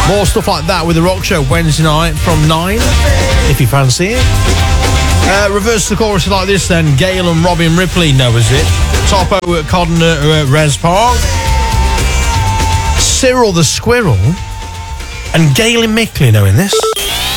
More stuff like that with The Rock Show Wednesday night from 9, if you fancy it. Reverse the chorus like this then. Gail and Robin Ripley know as it. Topo at Codden at Res Park. Cyril the Squirrel and Gail and Mickley knowing this.